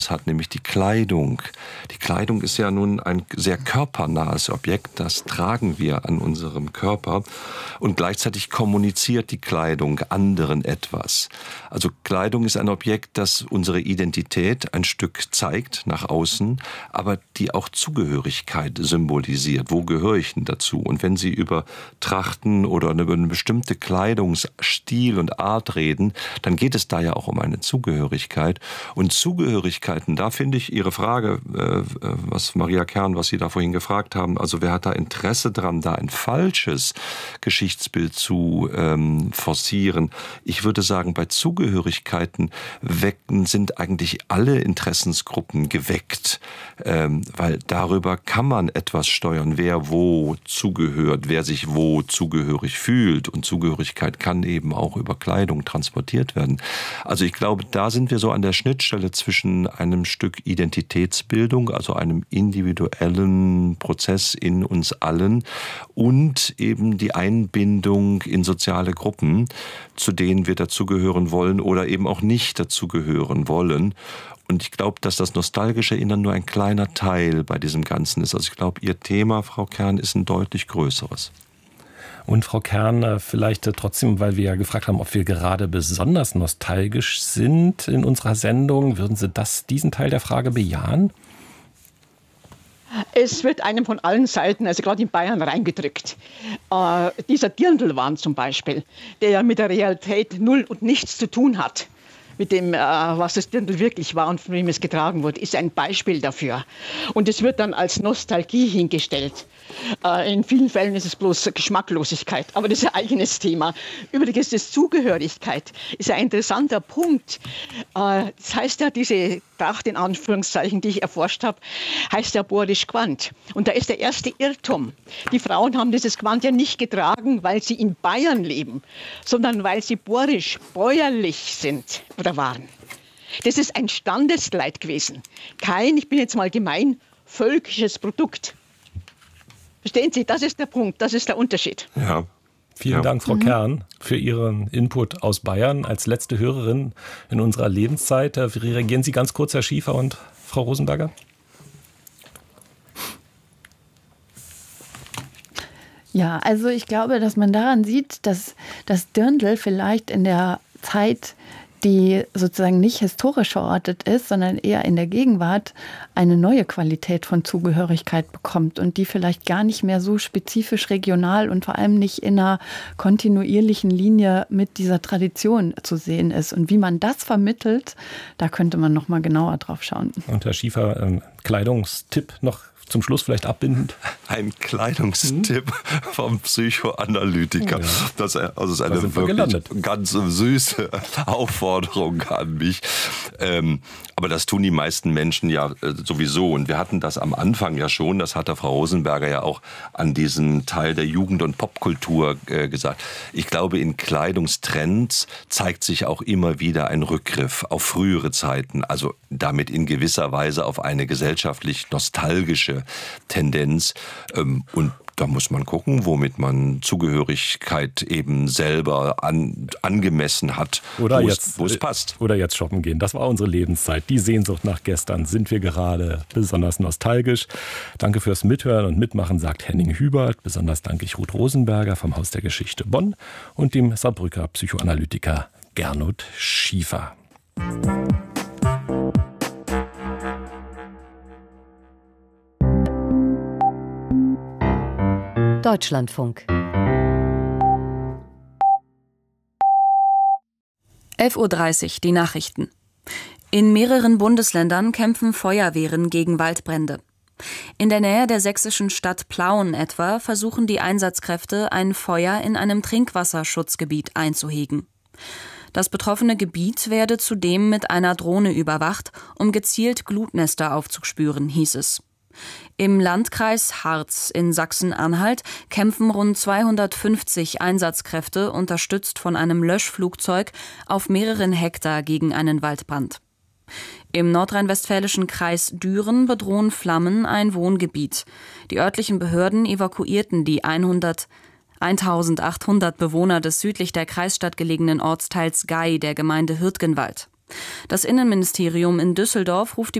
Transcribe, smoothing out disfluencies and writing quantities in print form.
hat, nämlich die Kleidung. Die Kleidung ist ja nun ein sehr körpernahes Objekt, das tragen wir an unserem Körper und gleichzeitig kommuniziert die Kleidung anderen etwas. Also Kleidung ist ein Objekt, das unsere Identität ein Stück zeigt nach außen, aber die auch Zugehörigkeit symbolisiert. Wo gehöre ich denn dazu? Und wenn Sie über Trachten oder über eine bestimmte Kleidungsstil und Art reden, dann geht es da ja auch um eine Zugehörigkeit. Und Zugehörigkeit, da finde ich Ihre Frage, was Maria Kern, was Sie da vorhin gefragt haben, also wer hat da Interesse dran, da ein falsches Geschichtsbild zu forcieren? Ich würde sagen, bei Zugehörigkeiten sind eigentlich alle Interessensgruppen geweckt, weil darüber kann man etwas steuern, wer wo zugehört, wer sich wo zugehörig fühlt, und Zugehörigkeit kann eben auch über Kleidung transportiert werden. Also ich glaube, da sind wir so an der Schnittstelle zwischen einem Stück Identitätsbildung, also einem individuellen Prozess in uns allen, und eben die Einbindung in soziale Gruppen, zu denen wir dazugehören wollen oder eben auch nicht dazugehören wollen. Und ich glaube, dass das nostalgische Erinnern nur ein kleiner Teil bei diesem Ganzen ist. Also ich glaube, Ihr Thema, Frau Kern, ist ein deutlich größeres. Und Frau Kern, vielleicht trotzdem, weil wir ja gefragt haben, ob wir gerade besonders nostalgisch sind in unserer Sendung, würden Sie diesen Teil der Frage bejahen? Es wird einem von allen Seiten, also gerade in Bayern, reingedrückt. Dieser Dirndlwahn zum Beispiel, der ja mit der Realität null und nichts zu tun hat, mit dem, was das Dirndl wirklich war und von wem es getragen wurde, ist ein Beispiel dafür. Und es wird dann als Nostalgie hingestellt. In vielen Fällen ist es bloß Geschmacklosigkeit, aber das ist ein eigenes Thema. Übrigens, das Zugehörigkeit ist ein interessanter Punkt. Das heißt ja, diese Tracht in Anführungszeichen, die ich erforscht habe, heißt ja bohrisch Gewand. Und da ist der erste Irrtum. Die Frauen haben dieses Gewand ja nicht getragen, weil sie in Bayern leben, sondern weil sie bohrisch, bäuerlich sind oder waren. Das ist ein Standeskleid gewesen. Kein, ich bin jetzt mal gemein, völkisches Produkt. Verstehen Sie, das ist der Punkt, das ist der Unterschied. Ja. Vielen Dank, Frau Kern, für Ihren Input aus Bayern als letzte Hörerin in unserer Lebenszeit. Reagieren Sie ganz kurz, Herr Schiefer und Frau Rosenberger? Ja, also ich glaube, dass man daran sieht, dass das Dirndl vielleicht in der Zeit, die sozusagen nicht historisch verortet ist, sondern eher in der Gegenwart, eine neue Qualität von Zugehörigkeit bekommt und die vielleicht gar nicht mehr so spezifisch regional und vor allem nicht in einer kontinuierlichen Linie mit dieser Tradition zu sehen ist. Und wie man das vermittelt, da könnte man noch mal genauer drauf schauen. Und Herr Schiefer, Kleidungstipp noch zum Schluss vielleicht abbindend? Ein Kleidungstipp vom Psychoanalytiker. Ja. Das ist eine wirklich ganz süße Aufforderung an mich. Aber das tun die meisten Menschen ja sowieso. Und wir hatten das am Anfang ja schon, das hatte Frau Rosenberger ja auch an diesem Teil der Jugend- und Popkultur gesagt. Ich glaube, in Kleidungstrends zeigt sich auch immer wieder ein Rückgriff auf frühere Zeiten. Also damit in gewisser Weise auf eine gesellschaftlich nostalgische Tendenz. Und da muss man gucken, womit man Zugehörigkeit eben selber angemessen hat, oder wo es passt. Oder jetzt shoppen gehen. Das war unsere Lebenszeit. Die Sehnsucht nach gestern. Sind wir gerade besonders nostalgisch? Danke fürs Mithören und Mitmachen, sagt Henning Hubert. Besonders danke ich Ruth Rosenberger vom Haus der Geschichte Bonn und dem Saarbrücker Psychoanalytiker Gernot Schiefer. Deutschlandfunk. 11:30 Uhr, die Nachrichten. In mehreren Bundesländern kämpfen Feuerwehren gegen Waldbrände. In der Nähe der sächsischen Stadt Plauen etwa versuchen die Einsatzkräfte, ein Feuer in einem Trinkwasserschutzgebiet einzuhegen. Das betroffene Gebiet werde zudem mit einer Drohne überwacht, um gezielt Glutnester aufzuspüren, hieß es. Im Landkreis Harz in Sachsen-Anhalt kämpfen rund 250 Einsatzkräfte, unterstützt von einem Löschflugzeug, auf mehreren Hektar gegen einen Waldbrand. Im nordrhein-westfälischen Kreis Düren bedrohen Flammen ein Wohngebiet. Die örtlichen Behörden evakuierten die 1800 Bewohner des südlich der Kreisstadt gelegenen Ortsteils Gei der Gemeinde Hürtgenwald. Das Innenministerium in Düsseldorf ruft die